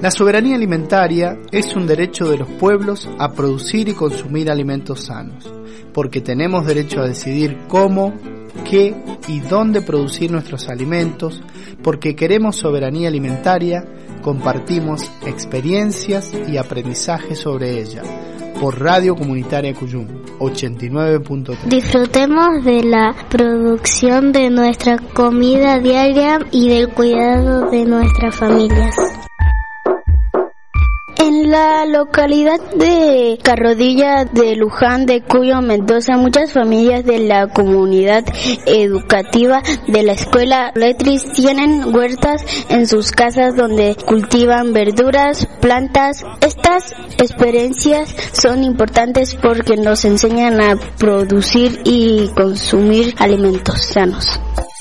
La soberanía alimentaria es un derecho de los pueblos a producir y consumir alimentos sanos, porque tenemos derecho a decidir cómo, qué y dónde producir nuestros alimentos, porque queremos soberanía alimentaria, compartimos experiencias y aprendizaje sobre ella. Por Radio Comunitaria Cuyum, 89.3. Disfrutemos de la producción de nuestra comida diaria y del cuidado de nuestras familias. En la localidad de Carrodilla de Luján de Cuyo, Mendoza, muchas familias de la comunidad educativa de la escuela Letris tienen huertas en sus casas donde cultivan verduras, plantas. Estas experiencias son importantes porque nos enseñan a producir y consumir alimentos sanos.